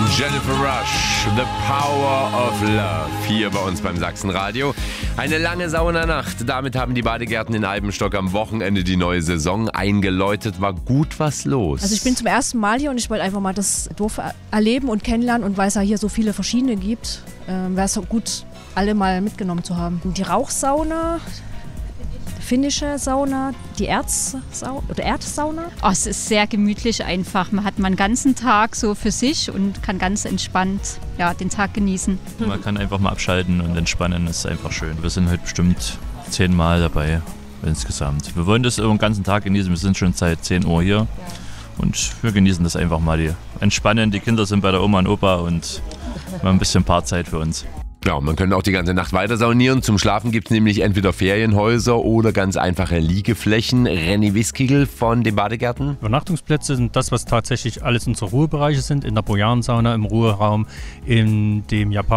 Jennifer Rush, The Power of Love, hier bei uns beim Sachsenradio. Eine lange Saunanacht, damit haben die Badegärten in Eibenstock am Wochenende die neue Saison eingeläutet. War gut was los. Also ich bin zum ersten Mal hier und ich wollte einfach mal das Dorf erleben und kennenlernen und weil es ja hier so viele verschiedene gibt, wäre es gut, alle mal mitgenommen zu haben. Die Rauchsauna, finnische Sauna, die Erdsauna. Oh, es ist sehr gemütlich einfach. Man hat einen ganzen Tag so für sich und kann ganz entspannt den Tag genießen. Man kann einfach mal abschalten und entspannen, das ist einfach schön. Wir sind heute bestimmt 10 Mal dabei insgesamt. Wir wollen das den ganzen Tag genießen, wir sind schon seit 10 Uhr hier und wir genießen das einfach mal. Die entspannen, die Kinder sind bei der Oma und Opa und mal ein bisschen Paarzeit für uns. Ja, man könnte auch die ganze Nacht weiter saunieren. Zum Schlafen gibt es nämlich entweder Ferienhäuser oder ganz einfache Liegeflächen. Renny Wiskigel von den Badegärten. Übernachtungsplätze sind das, was tatsächlich alles unsere Ruhebereiche sind. In der Bojarensauna, im Ruheraum, in dem Japan